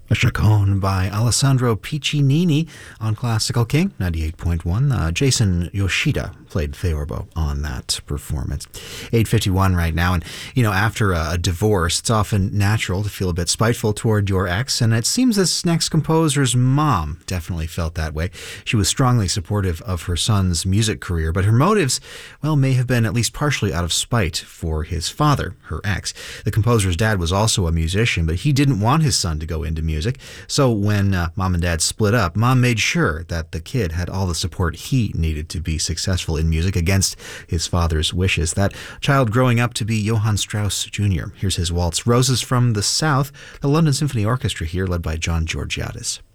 A Chaconne by Alessandro Piccinini on Classical King 98.1. Jason Yoshida played theorbo on that performance. 8:51 right now, and after a divorce, it's often natural to feel a bit spiteful toward your ex, and it seems this next composer's mom definitely felt that way. She was strongly supportive of her son's music career, but her motives, may have been at least partially out of spite for his father, her ex. The composer's dad was also a musician, but he didn't want his son to go into music. So when mom and dad split up, mom made sure that the kid had all the support he needed to be successful in music against his father's wishes. That child growing up to be Johann Strauss Jr. Here's his waltz, Roses from the South, the London Symphony Orchestra here, led by John Georgiadis.